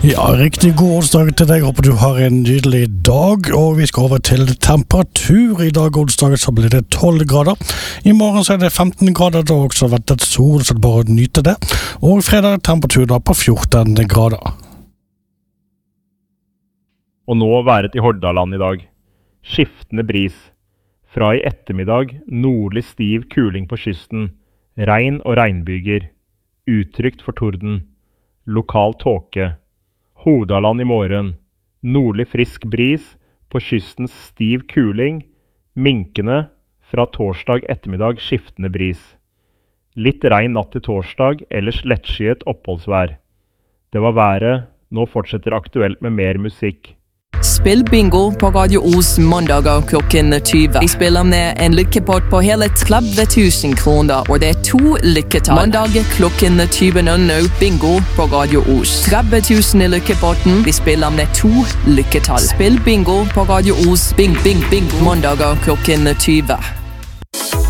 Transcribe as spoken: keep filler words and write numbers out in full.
Ja, riktig god onsdag til deg. Håper du har en nydelig dag, og vi skal over til temperatur. I dag onsdag så blir det tolv grader. I morgen så er det femten grader, det har også vært et sol, så det er bare å nyte det. Og fredag temperatur da på fjorten grader. Og nå været i Hordaland i dag. Skiftende bris. Fra i ettermiddag nordlig stiv kuling på kysten. Regn og regnbyger. Utrygt for torden. Lokal tåke. Hordaland i morgen. Nordlig frisk bris. På kystens stiv kuling. Minkende. Fra torsdag ettermiddag skiftende bris. Litt regn natt til torsdag, ellers lettskyet oppholdsvær. Det var været. Nå fortsetter aktuelt med mer musikk. Spill bingo på Radio Os mandager klokken tyve. Vi spiller med en lykkepott på hele tretti tusen kroner, og det er to lykketall. Mandag klokken tyve null null, bingo på Radio Os. tretti tusen i lykkepotten. Vi spiller med to lykketall. Spill bingo på Radio Os. Bing, bing, bingo. Mandager klokken tyve.